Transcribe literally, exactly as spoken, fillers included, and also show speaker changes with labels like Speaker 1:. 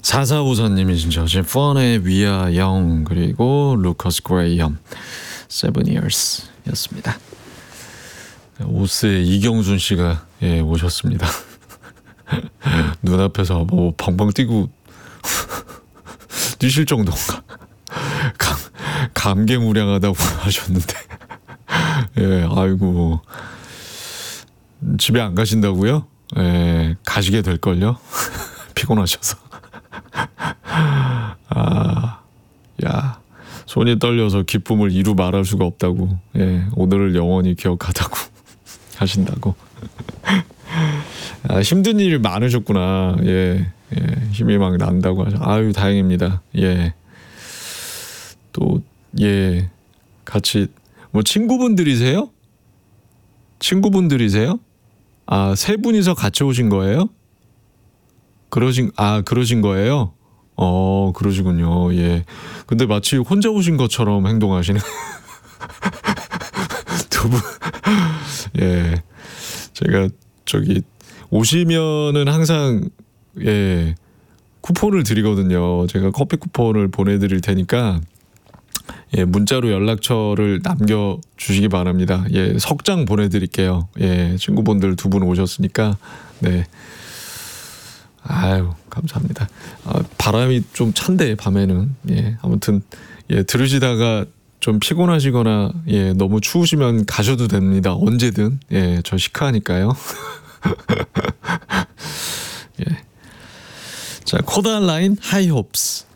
Speaker 1: 사사오사님이 진짜 펀의 위아 영 그리고 루커스 그레이엄 세븐 이어스 였습니다. 오스의 이경순 씨가 예, 오셨습니다. 눈앞에서 뭐 방방 뛰고 뛰실 정도인가 감, 감개무량하다고 하셨는데 예, 아이고 집에 안 가신다고요? 예, 가시게 될걸요? 피곤하셔서 아, 야 손이 떨려서 기쁨을 이루 말할 수가 없다고 예, 오늘을 영원히 기억하다고 하신다고 아, 힘든 일이 많으셨구나. 예, 예, 힘이 막 난다고 하죠. 아유 다행입니다. 예, 또 예, 같이 뭐 친구분들이세요? 친구분들이세요? 아, 세 분이서 같이 오신 거예요? 그러신 아 그러신 거예요? 어 그러시군요. 예, 근데 마치 혼자 오신 것처럼 행동하시네. 두 분. 예, 제가 저기 오시면은 항상 예 쿠폰을 드리거든요. 제가 커피 쿠폰을 보내드릴 테니까 예 문자로 연락처를 남겨주시기 바랍니다. 예 석 장 보내드릴게요. 예 친구분들 두 분 오셨으니까 네 아유 감사합니다. 아, 바람이 좀 찬데 밤에는 예 아무튼 예 들으시다가 좀 피곤하시거나 예 너무 추우시면 가셔도 됩니다. 언제든 예 저 시크하니까요. 예. 자 코다한 라인 하이 홉스